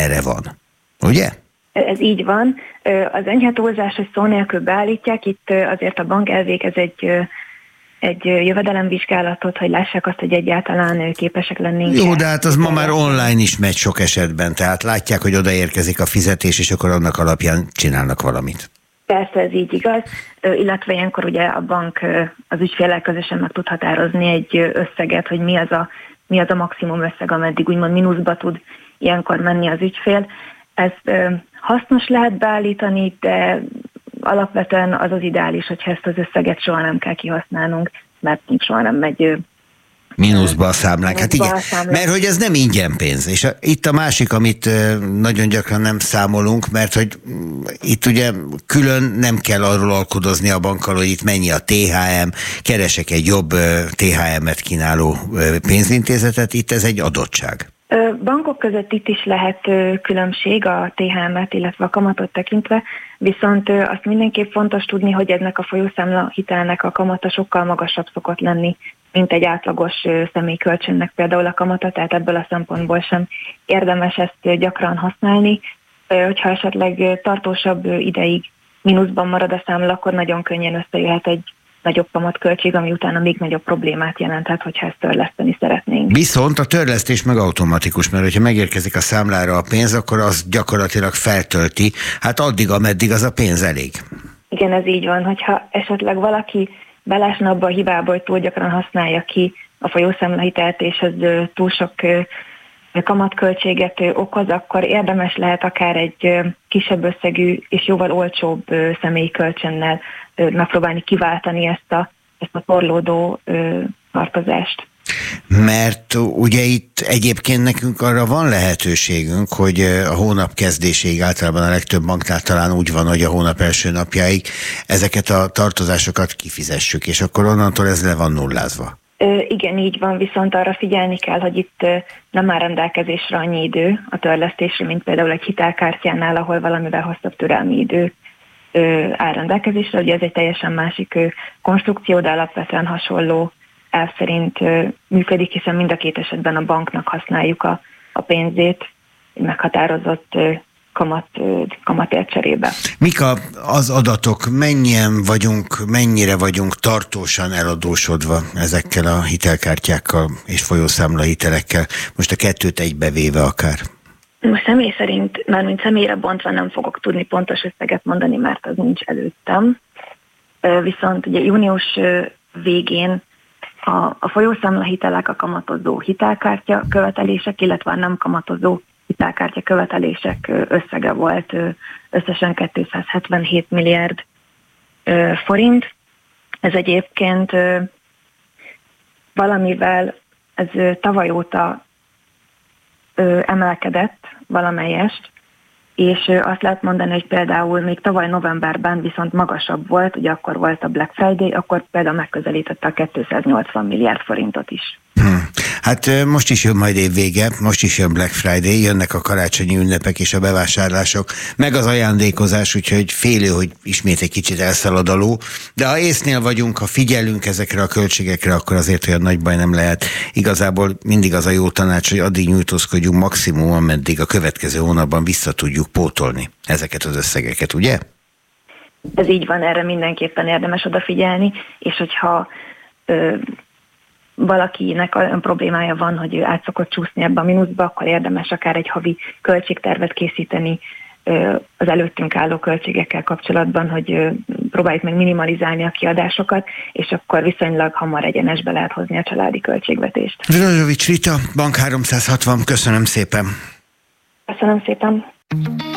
erre van. Ugye? Ez így van. Az enyhe túlzás, hogy szó nélkül beállítják, itt azért a bank elvégez egy jövedelemvizsgálatot, hogy lássák azt, hogy egyáltalán képesek lennénk. Jó, de hát az ma már online is megy sok esetben, tehát látják, hogy odaérkezik a fizetés, és akkor annak alapján csinálnak valamit. Persze, ez így igaz, illetve ilyenkor ugye a bank az ügyféllel közösen meg tud határozni egy összeget, hogy mi az a maximum összeg, ameddig úgymond mínuszba tud ilyenkor menni az ügyfél. Ez hasznos lehet beállítani, de alapvetően az az ideális, hogyha ezt az összeget soha nem kell kihasználnunk, mert soha nem megy mínuszba a számlánk. Hát igen, mert hogy ez nem ingyen pénz. És itt a másik, amit nagyon gyakran nem számolunk, mert hogy itt ugye külön nem kell arról alkudozni a bankkal, hogy itt mennyi a THM, keresek egy jobb THM-et kínáló pénzintézetet, itt ez egy adottság. Bankok között itt is lehet különbség a THM-et, illetve a kamatot tekintve, viszont azt mindenképp fontos tudni, hogy ennek a folyószámla hitelnek a kamata sokkal magasabb szokott lenni, mint egy átlagos személykölcsönnek például a kamata, tehát ebből a szempontból sem érdemes ezt gyakran használni. Hogyha esetleg tartósabb ideig mínuszban marad a számla, akkor nagyon könnyen összejöhet egy nagyobb kamatköltség, ami utána még nagyobb problémát jelenthet, hogyha ezt törleszteni szeretnénk. Viszont a törlesztés meg automatikus, mert hogyha megérkezik a számlára a pénz, akkor az gyakorlatilag feltölti, hát addig, ameddig az a pénz elég. Igen, ez így van, hogyha esetleg valaki belásna abba a hibába, hogy túl gyakran használja ki a folyószámlahitelt, és ez túl sok kamatköltséget okoz, akkor érdemes lehet akár egy kisebb összegű és jóval olcsóbb személyi kölcsönnel megpróbálni kiváltani ezt a torlódó tartozást. Mert ugye itt egyébként nekünk arra van lehetőségünk, hogy a hónap kezdéséig általában a legtöbb banknál talán úgy van, hogy a hónap első napjáig ezeket a tartozásokat kifizessük, és akkor onnantól ez le van nullázva. Igen, így van, viszont arra figyelni kell, hogy itt nem áll rendelkezésre annyi idő a törlesztésre, mint például egy hitelkártyánál, ahol valamivel hosszabb türelmi idő áll rendelkezésre. Ugye ez egy teljesen másik konstrukció, de alapvetően hasonló elv szerint működik, hiszen mind a két esetben a banknak használjuk a pénzét meghatározott kamatért cserébe. Mik az adatok, mennyire vagyunk tartósan eladósodva ezekkel a hitelkártyákkal és folyószámlahitelekkel? Most a kettőt egybevéve akár. Most személy szerint, mármint személyre bontva nem fogok tudni pontos összeget mondani, mert az nincs előttem. Viszont ugye június végén a folyószámlahitelek, a kamatozó hitelkártya követelések, illetve a nem kamatozó hitelkártya követelések összege volt összesen 277 milliárd forint. Ez egyébként valamivel ez tavaly óta emelkedett valamelyest, és azt lehet mondani, hogy például még tavaly novemberben viszont magasabb volt, ugye akkor volt a Black Friday, akkor például megközelítette a 280 milliárd forintot is. Hát most is jön majd évvége, most is jön Black Friday, jönnek a karácsonyi ünnepek és a bevásárlások, meg az ajándékozás, úgyhogy félő, hogy ismét egy kicsit elszalad a ló, de ha észnél vagyunk, ha figyelünk ezekre a költségekre, akkor azért olyan nagy baj nem lehet. Igazából mindig az a jó tanács, hogy addig nyújtózkodjunk maximum, ameddig a következő hónapban vissza tudjuk pótolni ezeket az összegeket, ugye? Ez így van, erre mindenképpen érdemes odafigyelni, és hogyha valakinek olyan problémája van, hogy ő át szokott csúszni ebbe a mínuszba, akkor érdemes akár egy havi költségtervet készíteni az előttünk álló költségekkel kapcsolatban, hogy próbáljuk meg minimalizálni a kiadásokat, és akkor viszonylag hamar egyenesbe lehet hozni a családi költségvetést. Dragojevich Rita, Bank 360, köszönöm szépen. Köszönöm szépen.